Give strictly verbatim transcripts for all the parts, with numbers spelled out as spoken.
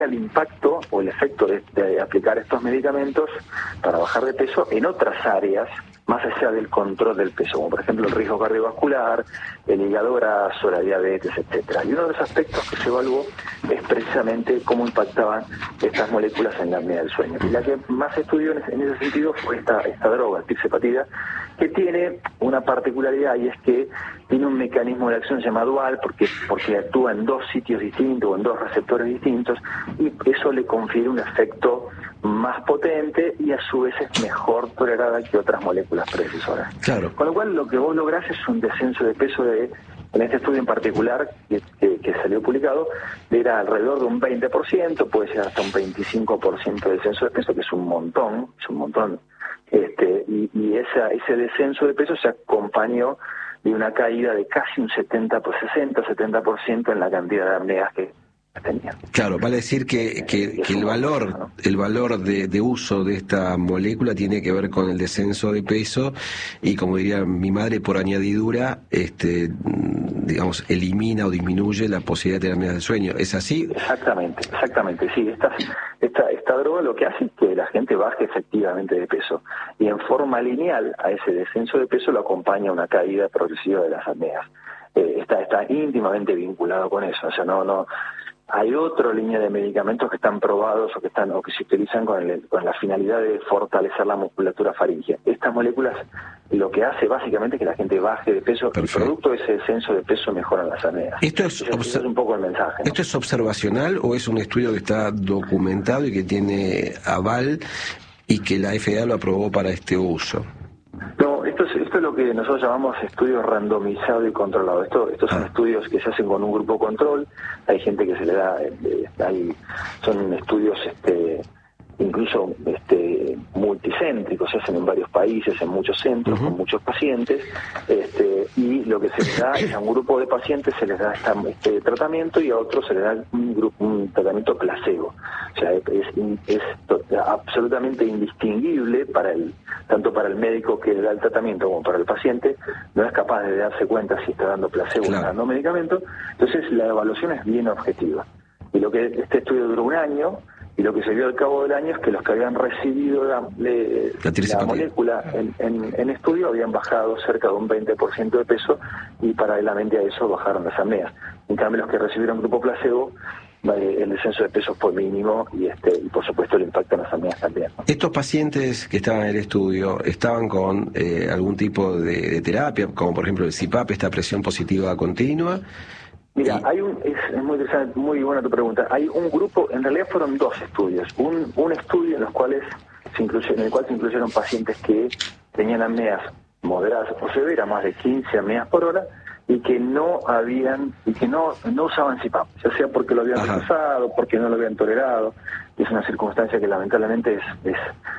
el impacto o el efecto de, de aplicar estos medicamentos para bajar de peso en otras áreas más allá del control del peso, como por ejemplo el riesgo cardiovascular, el hígado graso, la diabetes, etcétera. Y uno de los aspectos que se evaluó es precisamente cómo impactaban estas moléculas en la apnea del sueño. Y la que más se estudió en ese, en ese sentido fue esta, esta droga, tirzepatida, que tiene una particularidad, y es que tiene un mecanismo de acción llamado dual, porque, porque actúa en dos sitios distintos o en dos receptores distintos, y eso le confiere un efecto más potente y a su vez es mejor tolerada que otras moléculas predecesoras. Claro. Con lo cual lo que vos lográs es un descenso de peso de, en este estudio en particular que, que, que salió publicado, era alrededor de un veinte por ciento, puede ser hasta un veinticinco por ciento de descenso de peso, que es un montón, es un montón. Este, y, y esa, ese descenso de peso se acompañó de una caída de casi un setenta, sesenta, setenta por ciento en la cantidad de apneas que tenían. Claro, vale decir que, que, que el valor, ¿no? el valor de, de uso de esta molécula tiene que ver con el descenso de peso y, como diría mi madre, por añadidura, este, digamos, elimina o disminuye la posibilidad de tener apneas de sueño. ¿Es así? Exactamente, exactamente, sí. Esta, esta, esta droga lo que hace es que la gente baje efectivamente de peso y en forma lineal a ese descenso de peso lo acompaña una caída progresiva de las apneas. Eh, está, está íntimamente vinculado con eso, o sea, no, no. Hay otra línea de medicamentos que están probados o que están o que se utilizan con, el, con la finalidad de fortalecer la musculatura faríngea. Estas moléculas lo que hace básicamente es que la gente baje de peso. Perfecto. El producto de ese descenso de peso mejora las apneas. Esto es, Entonces, es un poco el mensaje, ¿no? ¿Esto es observacional o es un estudio que está documentado y que tiene aval y que la F D A lo aprobó para este uso? No, esto es, esto es lo que nosotros llamamos estudios randomizados y controlados. Esto, estos ah. son estudios que se hacen con un grupo control. Hay gente que se le da, eh, hay, son estudios este, incluso este, multicéntricos, se hacen en varios países, en muchos centros, uh-huh. con muchos pacientes, este, y lo que se les da es a un grupo de pacientes se les da esta, este tratamiento y a otros se les da un, grupo, un tratamiento placebo. O sea, es, es, es absolutamente indistinguible para el tanto para el médico que le da el tratamiento como para el paciente, no es capaz de darse cuenta si está dando placebo claro. o dando medicamento. Entonces la evaluación es bien objetiva. Y lo que este estudio duró un año, y lo que se vio al cabo del año es que los que habían recibido la, le, la, la molécula en, en, en estudio habían bajado cerca de un veinte por ciento de peso y paralelamente a eso bajaron las apneas. En cambio, los que recibieron grupo placebo, el descenso de peso fue mínimo y este y por supuesto el impacto en las apneas también, ¿no? Estos pacientes que estaban en el estudio estaban con eh, algún tipo de, de terapia, como por ejemplo el C PAP, esta presión positiva continua. Mira, hay un, es, es muy interesante, muy buena tu pregunta. Hay un grupo, en realidad fueron dos estudios. Un, un estudio en los cuales se incluye, en el cual se incluyeron pacientes que tenían apneas moderadas o severas, más de quince apneas por hora, y que no habían, y que no, no usaban C PAP, ya sea porque lo habían Ajá. rechazado, porque no lo habían tolerado. Es una circunstancia que lamentablemente es, es,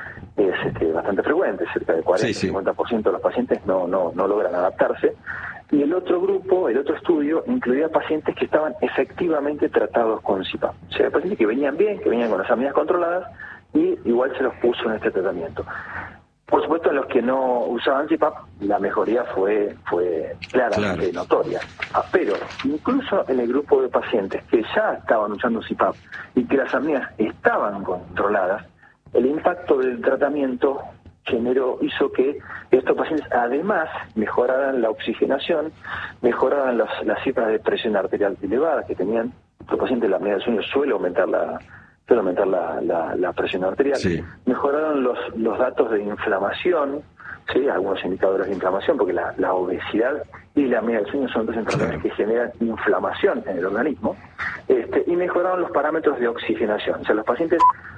es este, bastante frecuente, cerca de cuarenta a cincuenta por ciento sí, sí. de los pacientes no, no, no logran adaptarse. Y el otro grupo, el otro estudio, incluía pacientes que estaban efectivamente tratados con C PAP. O sea, pacientes que venían bien, que venían con las apneas controladas, y igual se los puso en este tratamiento. Por supuesto, en los que no usaban C PAP, la mejoría fue fue claramente claro. notoria. Ah, pero incluso en el grupo de pacientes que ya estaban usando C PAP y que las apneas estaban controladas, el impacto del tratamiento generó, hizo que estos pacientes además mejoraran la oxigenación, mejoraran las, las cifras de presión arterial elevada que tenían. Los pacientes de la apnea del sueño suele aumentar la suele aumentar la, la, la presión arterial. Sí. Mejoraron los, los datos de inflamación, sí, algunos indicadores de inflamación, porque la, la obesidad y la apnea del sueño son dos enfermedades claro. que generan inflamación en el organismo, este, y mejoraron los parámetros de oxigenación. O sea, los pacientes,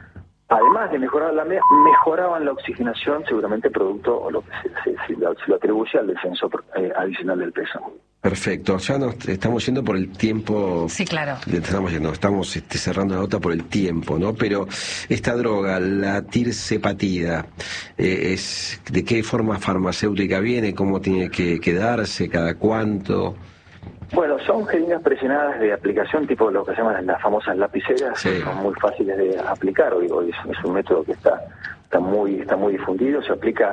además de mejorar la apnea, mejoraban la oxigenación, seguramente producto o lo que se, se, se, se lo atribuye al descenso eh, adicional del peso. Perfecto, ya nos estamos yendo por el tiempo. Sí, claro. Estamos yendo, estamos este, cerrando la nota por el tiempo, ¿no? Pero esta droga, la tirzepatida, eh, es ¿de qué forma farmacéutica viene? ¿Cómo tiene que quedarse? ¿Cada cuánto? Bueno, son jeringas presionadas de aplicación, tipo lo que se llaman las famosas lapiceras, sí. Son muy fáciles de aplicar. Hoy, hoy es, es un método que está está muy está muy difundido. Se aplica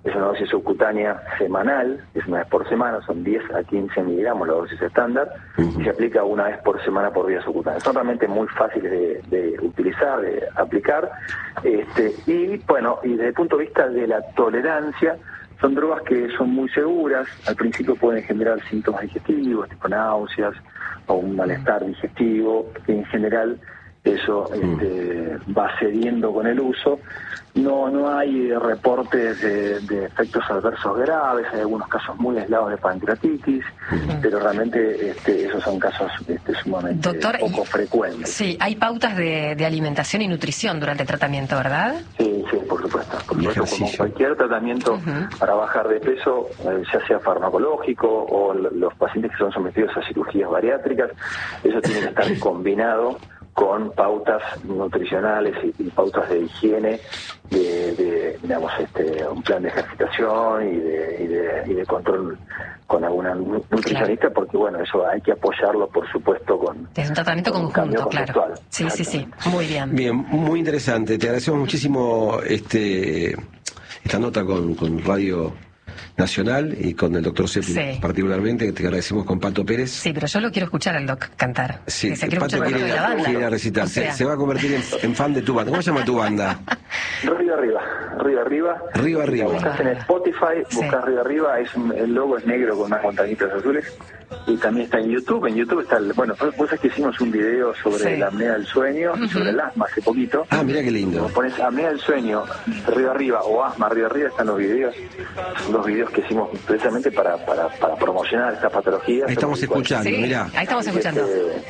es una dosis subcutánea semanal, es una vez por semana, son diez a quince miligramos la dosis estándar, uh-huh. y se aplica una vez por semana por vía subcutánea. Son realmente muy fáciles de, de utilizar, de aplicar, este, y bueno, y desde el punto de vista de la tolerancia, son drogas que son muy seguras. Al principio pueden generar síntomas digestivos, tipo náuseas o un malestar digestivo, que en general eso este, va cediendo con el uso. No no hay reportes de, de efectos adversos graves, hay algunos casos muy aislados de pancreatitis, uh-huh. pero realmente este, esos son casos este, sumamente Doctor, poco y, frecuentes. Sí, hay pautas de, de alimentación y nutrición durante el tratamiento, ¿verdad? Sí, sí, por supuesto. Por supuesto, como cualquier tratamiento uh-huh. para bajar de peso, eh, ya sea farmacológico o l- los pacientes que son sometidos a cirugías bariátricas, eso tiene que estar combinado con pautas nutricionales y, y pautas de higiene, de, de digamos, este, un plan de ejercitación y de, y de, y de control con alguna nutricionista, claro. porque bueno, eso hay que apoyarlo, por supuesto, con... Es un tratamiento con conjunto, claro. Sí, sí, sí, muy bien. Bien, muy interesante. Te agradecemos muchísimo este esta nota con, con Radio Nacional y con el doctor Seppi, sí. particularmente, te agradecemos con Pato Pérez. Sí, pero yo lo quiero escuchar al doc cantar. Sí, que se quiere Pato quiere, de la banda. quiere recitar. O sea. se, se va a convertir en, en fan de tu banda. ¿Cómo se llama tu banda? Arriba Arriba. Arriba Arriba. Arriba Arriba. Buscas en Spotify, buscas sí. Arriba Arriba, es un, el logo es negro con unas montañitas azules. Y también está en YouTube. En YouTube está, el, bueno, vos sabés que hicimos un video sobre sí. la apnea del sueño y uh-huh. sobre el asma hace poquito. Ah, mira qué lindo. Cuando pones apnea del sueño, Arriba Arriba o asma Arriba Arriba, están los videos. Los videos que hicimos precisamente para, para, para promocionar esta patología. Ahí estamos escuchando, sí, mirá. Ahí estamos escuchando. Este...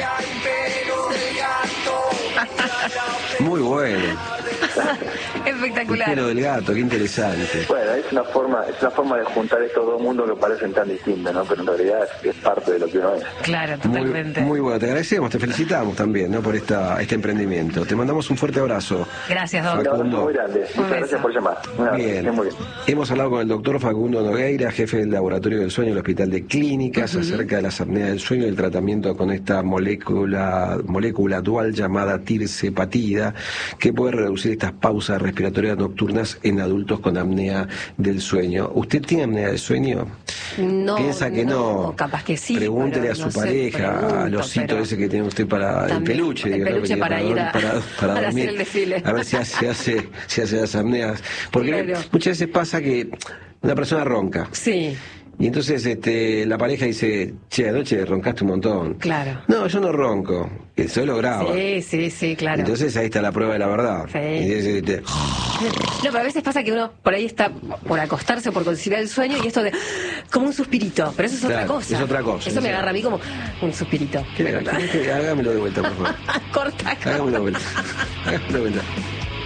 Muy bueno. Espectacular. El pelo del gato, qué interesante. Bueno, es una forma, es una forma de juntar estos dos mundos que parecen tan distintos, ¿no? Pero en realidad es, es parte de lo que uno es. Claro, totalmente. Muy, muy bueno, te agradecemos, te felicitamos también, ¿no? Por esta este emprendimiento. Te mandamos un fuerte abrazo. Gracias, doctor. Un abrazo muy grande. Muchas gracias beso. por llamar. Una bien. Muy bien. Hemos hablado con el doctor Facundo Nogueira, jefe del Laboratorio del Sueño del Hospital de Clínicas, uh-huh. acerca de las apneas del sueño y el tratamiento con esta molécula molécula dual llamada tirzepatida, que puede reducir estas pausas respiratorias nocturnas en adultos con apnea del sueño. ¿Usted tiene apnea del sueño? No. Piensa que no. no capaz que sí. Pregúntele a su no pareja, pregunto, al osito ese que tiene usted para también, el peluche. El peluche para, para ir a, para, para, para dormir, hacer el desfile. A ver si hace, hace, si hace las apneas. Porque claro. muchas veces pasa que una persona ronca. Sí. Y entonces este, la pareja dice, che, anoche roncaste un montón. Claro. No, yo no ronco, eso lo graba. Sí, sí, sí, claro. Entonces ahí está la prueba de la verdad. Sí. Y dice, te... No, pero a veces pasa que uno por ahí está por acostarse o por conciliar el sueño y esto de como un suspirito, pero eso es claro, otra cosa. Es otra cosa. Eso me agarra a mí como un suspirito. ¿Qué, qué, qué, hágamelo de vuelta, por favor. Corta. Hágamelo de vuelta. Hágamelo de vuelta.